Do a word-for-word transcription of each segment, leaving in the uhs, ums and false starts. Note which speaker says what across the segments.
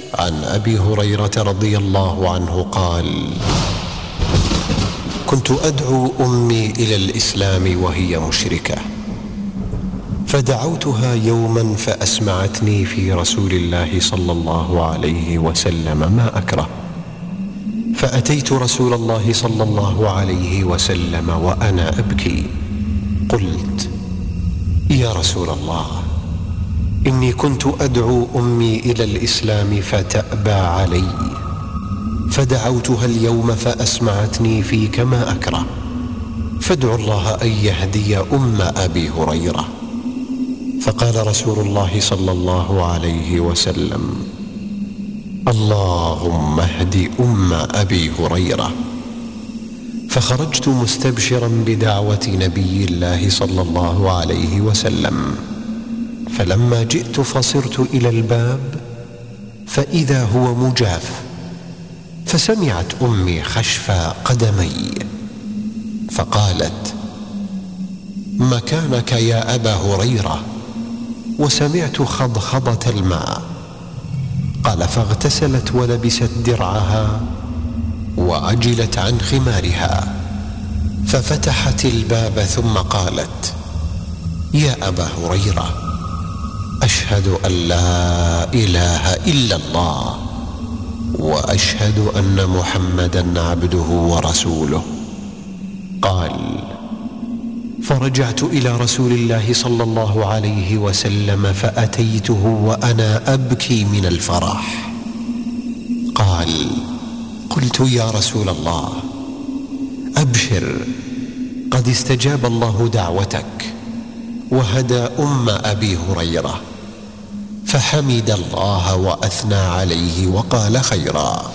Speaker 1: عن أبي هريرة رضي الله عنه قال: كنت أدعو أمي إلى الإسلام وهي مشركة، فدعوتها يوما فأسمعتني في رسول الله صلى الله عليه وسلم ما أكره، فأتيت رسول الله صلى الله عليه وسلم وأنا أبكي، قلت: يا رسول الله، إني كنت أدعو أمي إلى الإسلام فتأبى علي، فدعوتها اليوم فأسمعتني فيك ما أكره، فادع الله أن يهدي أم أبي هريرة. فقال رسول الله صلى الله عليه وسلم: اللهم اهد أم أبي هريرة. فخرجت مستبشرا بدعوة نبي الله صلى الله عليه وسلم، فلما جئت فصرت إلى الباب فإذا هو مجاف، فسمعت أمي خشف قدمي فقالت: مكانك يا أبا هريرة. وسمعت خضخضة الماء. قال: فاغتسلت ولبست درعها وعجلت عن خمارها، ففتحت الباب ثم قالت: يا أبا هريرة، أشهد أن لا إله إلا الله وأشهد أن محمدا عبده ورسوله. قال: فرجعت إلى رسول الله صلى الله عليه وسلم فأتيته وأنا أبكي من الفرح. قال: قلت: يا رسول الله، أبشر، قد استجاب الله دعوتك وهدى أم أبي هريرة. فحمد الله وأثنى عليه وقال خيرا.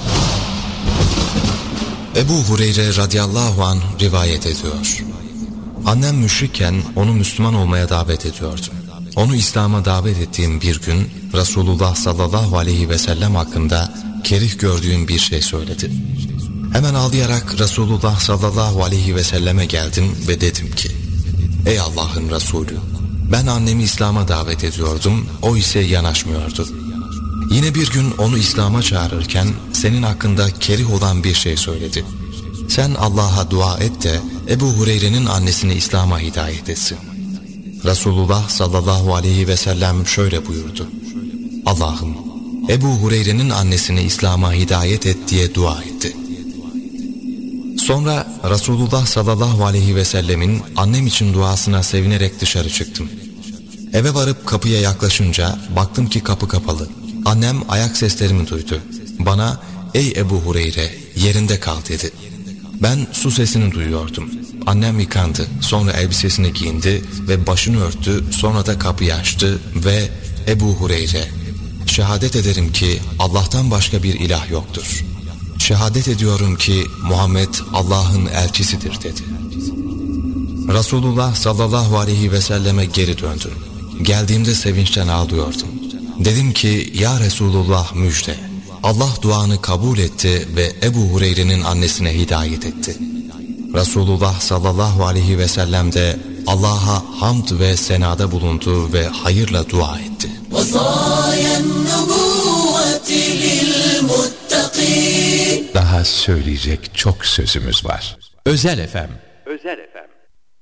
Speaker 2: Ebu Hureyre radıyallahu anh rivayet ediyor. Annem müşrikken onu Müslüman olmaya davet ediyordu. Onu İslam'a davet ettiğim bir gün Resulullah sallallahu aleyhi ve sellem hakkında kerih gördüğüm bir şey söyledi. Hemen ağlayarak Resulullah sallallahu aleyhi ve selleme geldim ve dedim ki: ey Allah'ın Resulü, ben annemi İslam'a davet ediyordum, o ise yanaşmıyordu. Yine bir gün onu İslam'a çağırırken senin hakkında kerih olan bir şey söyledi. Sen Allah'a dua et de Ebu Hureyre'nin annesini İslam'a hidayet etsin. Resulullah sallallahu aleyhi ve sellem şöyle buyurdu: Allah'ım, Ebu Hureyre'nin annesini İslam'a hidayet et diye dua etti. Sonra Resulullah sallallahu aleyhi ve sellemin annem için duasına sevinerek dışarı çıktım. Eve varıp kapıya yaklaşınca baktım ki kapı kapalı. Annem ayak seslerimi duydu. Bana ey Ebu Hureyre, yerinde kal dedi. Ben su sesini duyuyordum. Annem yıkandı, sonra elbisesini giyindi ve başını örttü, sonra da kapıyı açtı ve Ebu Hureyre, şehadet ederim ki Allah'tan başka bir ilah yoktur. Şehadet ediyorum ki Muhammed Allah'ın elçisidir dedi. Resulullah sallallahu aleyhi ve selleme geri döndüm. Geldiğimde sevinçten ağlıyordum. Dedim ki ya Resulullah müjde. Allah duanı kabul etti ve Ebu Hureyre'nin annesine hidayet etti. Resulullah sallallahu aleyhi ve sellem de Allah'a hamd ve senada bulundu ve hayırla dua etti.
Speaker 3: Daha söyleyecek çok sözümüz var. Özel F M